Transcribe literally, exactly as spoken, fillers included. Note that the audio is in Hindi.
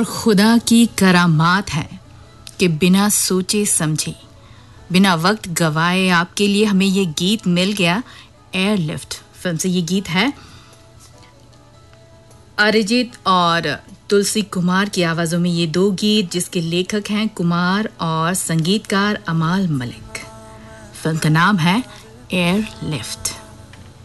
और खुदा की करामात है कि बिना सोचे समझे, बिना वक्त गवाए आपके लिए हमें ये गीत मिल गया। एयरलिफ्ट फिल्म से ये गीत है। अरिजीत और तुलसी कुमार की आवाज़ों में ये दो गीत, जिसके लेखक हैं कुमार और संगीतकार अमाल मलिक। फिल्म का नाम है एयरलिफ्ट।